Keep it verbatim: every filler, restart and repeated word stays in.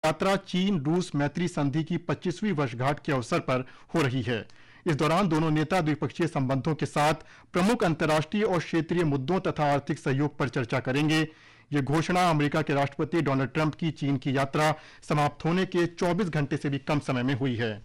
यात्रा चीन रूस मैत्री संधि की पच्चीसवीं वर्षगांठ के अवसर पर हो रही है। इस दौरान दोनों नेता द्विपक्षीय संबंधों के साथ प्रमुख अंतर्राष्ट्रीय और क्षेत्रीय मुद्दों तथा आर्थिक सहयोग पर चर्चा करेंगे। ये घोषणा अमेरिका के राष्ट्रपति डोनाल्ड ट्रंप की चीन की यात्रा समाप्त होने के चौबीस घंटे से भी कम समय में हुई है।